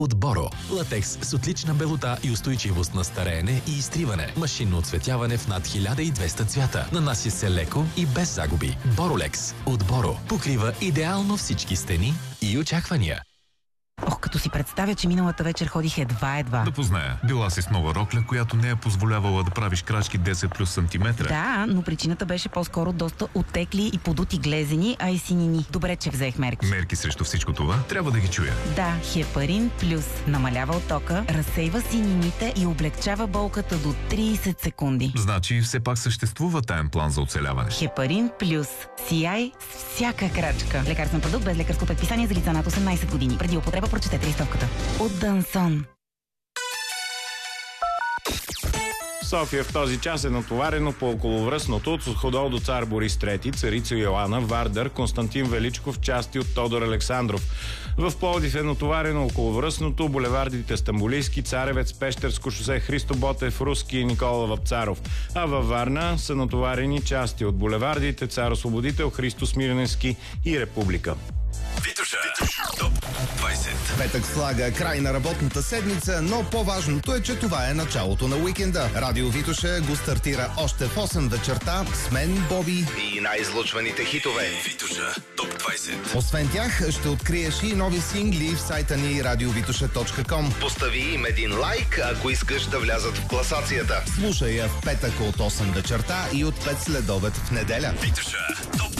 От Боро. Латекс с отлична белота и устойчивост на стареене и изтриване. Машинно оцветяване в над 1200 цвята. Нанася се леко и без загуби. Боролекс от Боро покрива идеално всички стени и очаквания. Ох, като си представя, че миналата вечер ходих едва. Да позная. Била си с нова рокля, която не е позволявала да правиш крачки 10 плюс сантиметра. Да, но причината беше по-скоро доста оттекли и подути глезени, а и синини. Добре, че взех мерки. Мерки срещу всичко това? Трябва да ги чуя. Да, Хепарин Плюс намалява оттока, разсейва синините и облегчава болката до 30 секунди. Значи все пак съществува таен план за оцеляване. Хепарин Плюс. Сияй с всяка крачка. Лекарствен продукт без лекарско предписание за лица над 18 години. Преди употреба прочетете листовката. От Дансон. София в този час е натоварено по околовръстното от Суходол до Цар Борис III, Царица Йоана, Вардар, Константин Величков, части от Тодор Александров. В Пловдив е натоварено околовръстното, булевардите Стамболийски, Царевец, Пещерско шосе, Христо Ботев, Руски и Никола Вапцаров. А във Варна са натоварени части от булевардите Цар Освободител, Христо Смирненски и Република. Витоша. Топ 20. Петък слага край на работната седмица, но по-важното е, че това е началото на уикенда. Радио Витоша го стартира още в 8 вечерта с мен, Боби и най-излъчваните хитове. Витоша. Топ 20. Освен тях, ще откриеш и нови сингли в сайта ни radiovitosha.com. Постави им един лайк, ако искаш да влязат в класацията. Слушай я в петък от 8 вечерта и от 5 следобед в неделя. Витоша. Топ